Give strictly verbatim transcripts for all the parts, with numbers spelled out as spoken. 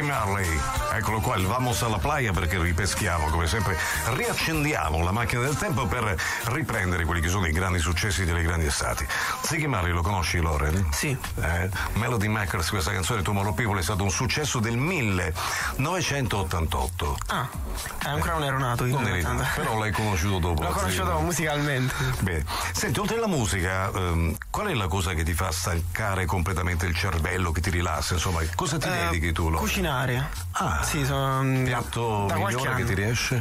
Marley, eccolo qua, il vamos alla playa, perché ripeschiamo come sempre, riaccendiamo la macchina del tempo per riprendere quelli che sono i grandi successi delle grandi estati. Ziggy Marley lo conosci, Loren? Sì. Eh, Melody Makers, questa canzone Tomorrow People è stato un successo del millenovecentottantotto. Ah, eh, ancora non ero nato io. Non eri nato, però l'hai conosciuto dopo. L'ho conosciuto musicalmente. Bene. Senti, oltre alla musica, ehm, qual è la cosa che ti fa stancare completamente il cervello, che ti rilassa? Insomma, cosa ti Eh, dedichi tu, Loren? Cucinare. Ah, sì, sono piatto da qualche migliore che anno. ti riesce?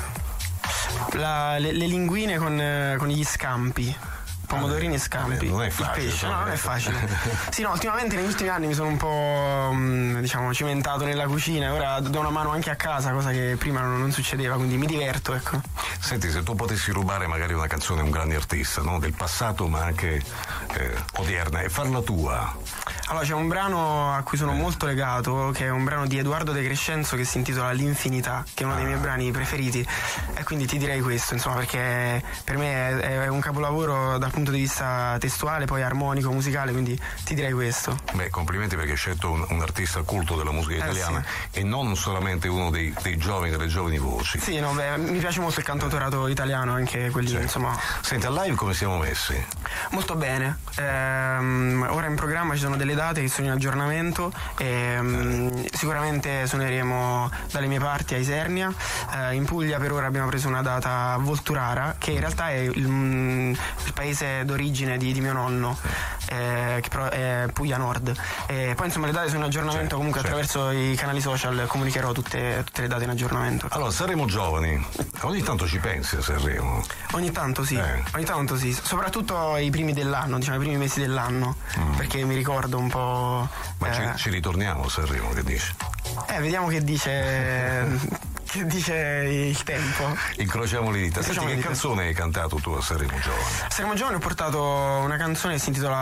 La, le, le linguine con, eh, con gli scampi. Pomodorini e scampi. Vabbè, non è facile, il pesce, no, non è facile. facile. Sì, no, ultimamente negli ultimi anni mi sono un po' mh, diciamo cimentato nella cucina, ora do una mano anche a casa, cosa che prima non, non succedeva, quindi mi diverto, ecco. Senti, se tu potessi rubare magari una canzone a un grande artista, no? Del passato ma anche eh, odierna, e farla tua. Allora, c'è un brano a cui sono Eh. molto legato, che è un brano di Edoardo De Crescenzo che si intitola L'Infinità, che è uno dei miei brani preferiti, e quindi ti direi questo, insomma, perché per me è, è un capolavoro dal punto di vista testuale, poi armonico, musicale, quindi ti direi questo. Beh, complimenti, perché hai scelto un, un artista culto della musica Eh, italiana e non solamente uno dei, dei giovani, delle giovani voci. Sì, no, beh, mi piace molto il cantautorato italiano, anche quelli, Sì. insomma. Senti, al live come siamo messi? Molto bene. Ehm, ora in programma ci sono delle date che sono in aggiornamento e ehm, sicuramente suoneremo dalle mie parti a Isernia. Eh, in Puglia per ora abbiamo preso una data a Volturara, che in realtà è il, mm, il paese d'origine di, di mio nonno, eh, che però è Puglia Nord. E poi insomma le date sono in aggiornamento, Certo, comunque certo. attraverso i canali social comunicherò tutte, tutte le date in aggiornamento. Allora, saremo giovani. Ogni tanto ci pensi a Sanremo? Ogni tanto sì, Eh. ogni tanto sì, soprattutto i primi dell'anno, diciamo i primi mesi dell'anno, perché mi ricordo un po'. Ma eh, ci, ci ritorniamo a Sanremo, che dici? eh, vediamo che dice che dice il tempo. Incrociamo le dita. Senti, Incrociamo che le dita. canzone hai cantato tu a Sanremo giovane? A Sanremo Giovane ho portato una canzone che si intitola